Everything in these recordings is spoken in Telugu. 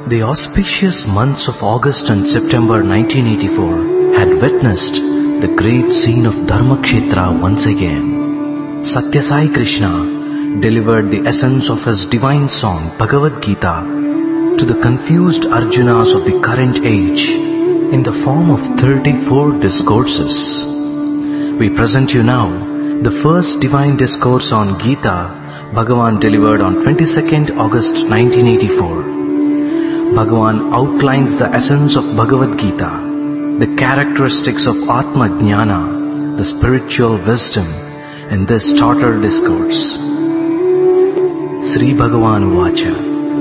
The auspicious months of August and September 1984 had witnessed the great scene of Dharmakshetra once again. Satya Sai Krishna delivered the essence of his divine song Bhagavad Gita to the confused Arjunas of the current age in the form of 34 discourses. We present you now the first divine discourse on Gita Bhagavan delivered on 22nd August 1984. Bhagavan outlines the essence of Bhagavad Gita, the characteristics of Atma Jnana, the spiritual wisdom in this starter discourse. Sri Bhagavan Vacha.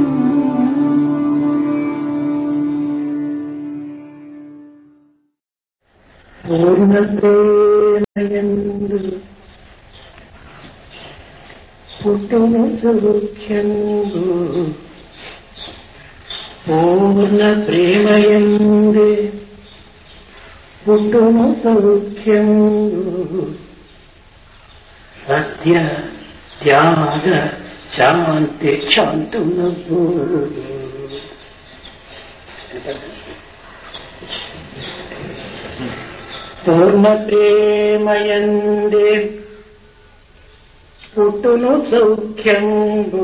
Purna ప్రేమయందు పుట్టును సౌఖ్యందు Satya Tyaga Shanti శాంతునకు Purna ప్రేమయందు పుట్టును సౌఖ్యందు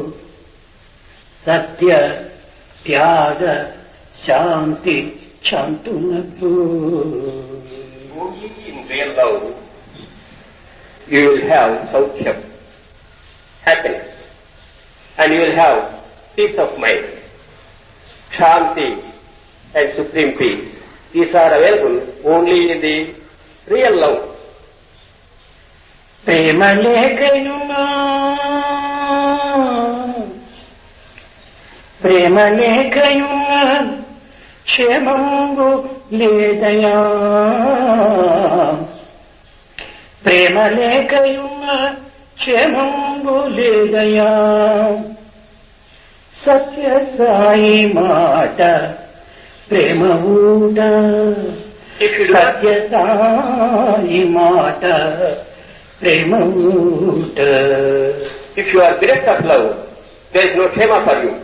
Satya Tyaga Shanti శాంతునకు. Only in real love you will have saukyam, happiness, and you will have peace of mind, shanti and supreme peace. These are available only in the real love. ప్రేమ లేఖయునా ప్రేమ లేఖయున్న క్షేమంబు లేదయా ప్రేమ లేఖయున్న క్షేమంబు లేదయా సత్య సాయి మాట ప్రేమ ఊట సత్య సాయి మాట ప్రేమ ఊట. If you are bereft of love, there is no Kshema for you.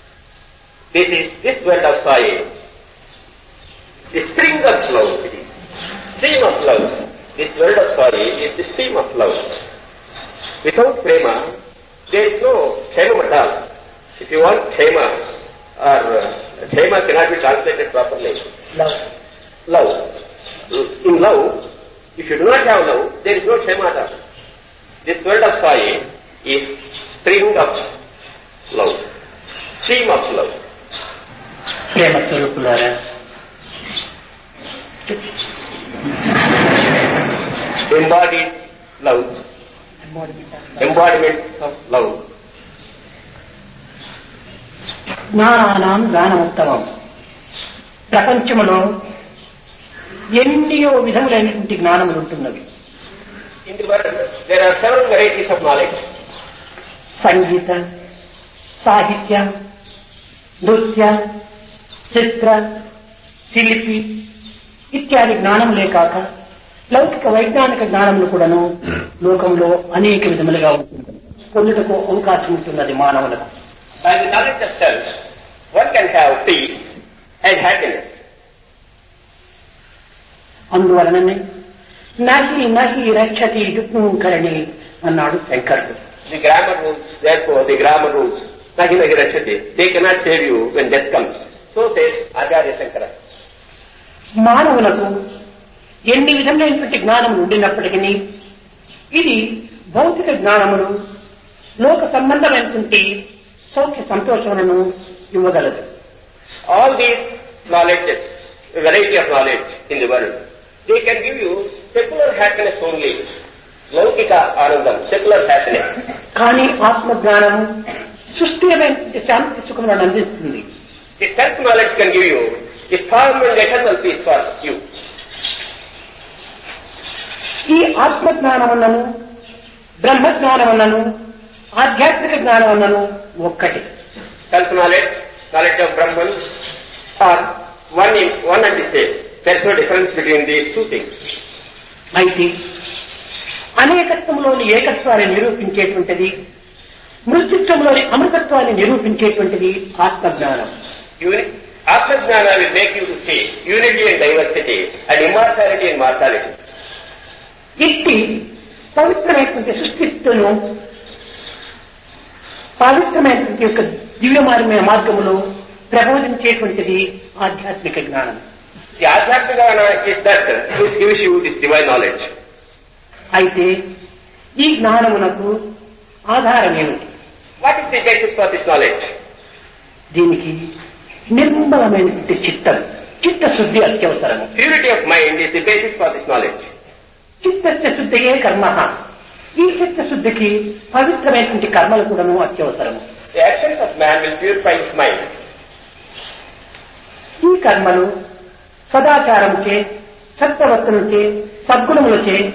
This word of Sai, the spring of love, stream of love. This word of Sai is the stream of love. Without prema, there is no Kshema at all. If you want Kshema, or Kshema cannot be translated properly. Love. Love. In love, if you do not have love, there is no Kshema at all. This word of Sai is spring of love, stream of love. ప్రేమ స్వరూపులారా, embodied love, embodiment of love. జ్ఞానానాం జ్ఞానముత్తమం. ప్రపంచంలో ఎన్నో విధములైనటువంటి జ్ఞానములు ఉంటున్నవి. In the world, there are several varieties of knowledge. సంగీత, సాహిత్య, నృత్య, చిత్ర, శిల్పి ఇత్యాది జ్ఞానములే కాక లౌకిక వైజ్ఞానిక జ్ఞానములు కూడాను లోకంలో అనేక విధములుగా ఉంటుంది. పొందుటకు అవకాశం ఉంటున్నది మానవులకు. By the knowledge of self, one can have peace and happiness. అందువలననే నహి నహి రక్షతి దుఃఖకరణి అన్నాడు శంకరుడు. The grammar rules, therefore, the grammar rules, nahi nahi rachati, they cannot save you when death comes. So says Acharya Shankara. మానవులకు ఎన్ని విధములైనటువంటి జ్ఞానములు ఉండినప్పటికీ ఇది భౌతిక జ్ఞానములు లోక సంబంధమైనటువంటి సౌఖ్య సంతోషములను ఇవ్వగలదు. All these knowledges, a variety of knowledge in the world, they can give you secular happiness only. Laukika anandam, secular happiness. కానీ ఆత్మజ్ఞానము సృష్టిమైనటువంటి శాంతి సుఖములను అందిస్తుంది. The self-knowledge can give you a firm and eternal peace for you. ఈ ఆత్మజ్ఞానములను బ్రహ్మజ్ఞానములను ఆధ్యాత్మిక జ్ఞానములను ఒక్కటి. Self-knowledge, knowledge of Brahman are one and the same. There is no difference between these two things. అయితే అనేకత్వంలోని ఏకత్వాన్ని నిరూపించేటువంటిది, మృత్యుత్వంలోని అమృతత్వాన్ని నిరూపించేటువంటిది ఆత్మజ్ఞానం. Atma-jnana will make you to see unity and diversity and immortality and mortality. ఇట్టి పవిత్రమైనటువంటి సృష్టిత్తును పవిత్రమైనటువంటి యొక్క దివ్యమార్గమైన మార్గములో ప్రబోధించేటువంటిది ఆధ్యాత్మిక జ్ఞానం. The Adhyatmika Jnana is that which gives you this divine knowledge. అయితే ఈ జ్ఞానమునకు ఆధారం ఏమిటి? What is the basis for this knowledge? దీనికి నిర్మలమైనటువంటి చిత్తశుద్ధి అత్యవసరము. Purity of mind is the basis for this knowledge. చిత్తస్య శుద్ధియే కర్మ. ఈ చిత్తశుద్ధికి పవిత్రమైనటువంటి కర్మలు కూడాను అత్యవసరము. The actions of man will purify his mind. ఈ కర్మలు సదాచారముచే, సత్ప్రవర్తనచే, సద్గుణములచే